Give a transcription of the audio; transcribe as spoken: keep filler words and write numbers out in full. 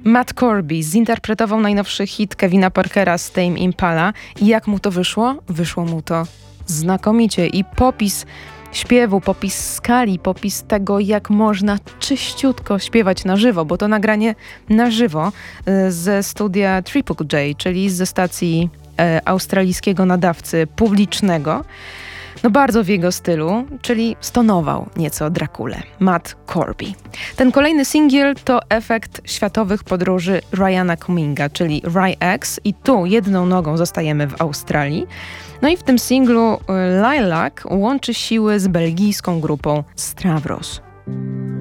Matt Corby zinterpretował najnowszy hit Kevina Parkera z Tame Impala i jak mu to wyszło? Wyszło mu to znakomicie i popis śpiewu, popis skali, popis tego, jak można czyściutko śpiewać na żywo, bo to nagranie na żywo ze studia Triple J, czyli ze stacji e, australijskiego nadawcy publicznego. No bardzo w jego stylu, czyli stonował nieco Drakulę. Matt Corby. Ten kolejny singiel to efekt światowych podróży Ryana Cumminga, czyli Ry X i tu jedną nogą zostajemy w Australii. No i w tym singlu Lilac łączy siły z belgijską grupą Stavros.